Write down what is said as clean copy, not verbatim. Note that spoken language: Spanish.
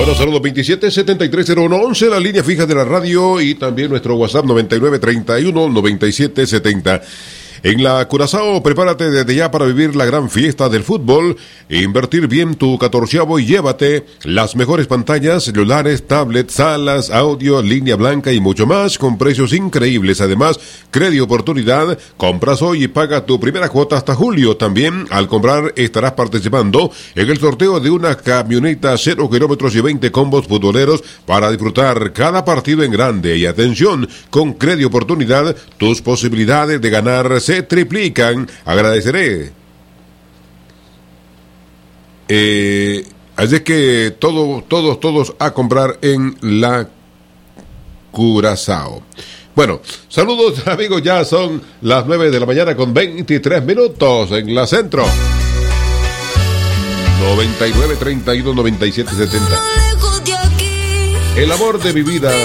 Bueno, saludos 27-7301-11, la línea fija de la radio y también nuestro WhatsApp 9931-9770. En la Curazao, prepárate desde ya para vivir la gran fiesta del fútbol e invertir bien tu 14avo y llévate las mejores pantallas, celulares, tablets, salas, audio, línea blanca y mucho más con precios increíbles. Además, Crédito Oportunidad, compras hoy y paga tu primera cuota hasta julio. También, al comprar, estarás participando en el sorteo de una camioneta 0 kilómetros y 20 combos futboleros para disfrutar cada partido en grande. Y atención, con Crédito Oportunidad, tus posibilidades de ganar se triplican. Agradeceré. Así que todos a comprar en la Curazao. Bueno, saludos amigos, ya son las 9 de la mañana con 23 minutos en la Centro. 99-31-97-70. El amor de mi vida.